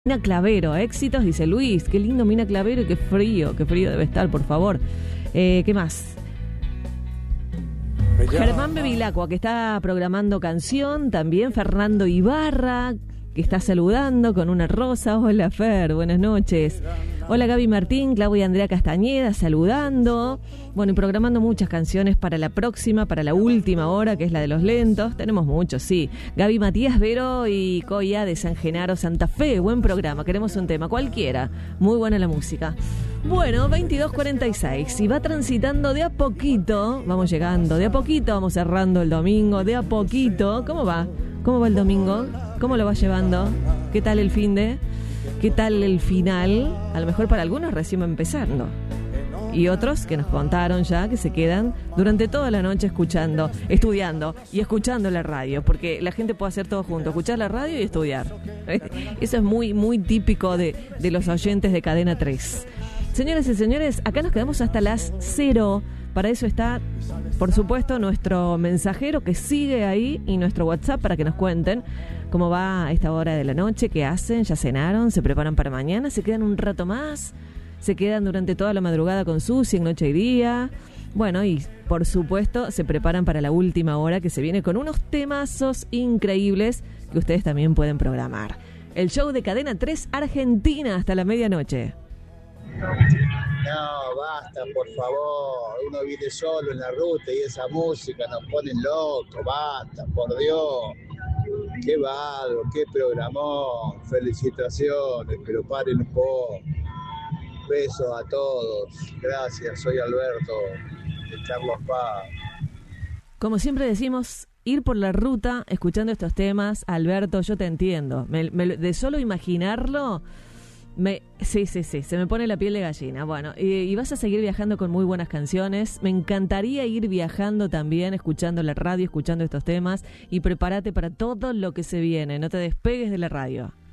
Mina Clavero, éxitos, dice Luis. Qué lindo Mina Clavero y qué frío debe estar, por favor. ¿Qué más? Germán Bevilacqua, que está programando canción. También Fernando Ibarra, que está saludando con una rosa. Hola Fer, buenas noches. Hola Gaby Martín, Claudia Andrea Castañeda saludando. Bueno, y programando muchas canciones para la próxima, para la última hora, que es la de los lentos. Tenemos muchos, sí. Gaby Matías Vero y Coya de San Genaro, Santa Fe. Buen programa, queremos un tema, cualquiera. Muy buena la música. Bueno, 22:46. Y va transitando de a poquito. Vamos llegando, de a poquito vamos cerrando el domingo. De a poquito. ¿Cómo va? ¿Cómo va el domingo? ¿Cómo lo va llevando? ¿Qué tal el finde? ¿Qué tal el final? A lo mejor para algunos recién va empezando. Y otros que nos contaron ya que se quedan durante toda la noche escuchando, estudiando y escuchando la radio. Porque la gente puede hacer todo junto, escuchar la radio y estudiar. Eso es muy, muy típico de los oyentes de Cadena 3. Señoras y señores, acá nos quedamos hasta las 0. Para eso está, por supuesto, nuestro mensajero que sigue ahí y nuestro WhatsApp para que nos cuenten cómo va a esta hora de la noche, qué hacen, ya cenaron, se preparan para mañana, se quedan un rato más, se quedan durante toda la madrugada con Susi en Noche y Día. Bueno, y por supuesto se preparan para la última hora que se viene con unos temazos increíbles que ustedes también pueden programar. El show de Cadena 3 Argentina hasta la medianoche. No, basta, por favor. Uno viene solo en la ruta y esa música nos pone loco. Basta, por Dios. Qué bárbaro, qué programón. Felicitaciones, pero paren un poco. Besos a todos. Gracias, soy Alberto de Carlos Paz. Como siempre decimos, ir por la ruta escuchando estos temas. Alberto, yo te entiendo. De solo imaginarlo... Sí, se me pone la piel de gallina. Bueno, y vas a seguir viajando con muy buenas canciones. Me encantaría ir viajando también, escuchando la radio, escuchando estos temas. Y prepárate para todo lo que se viene. No te despegues de la radio.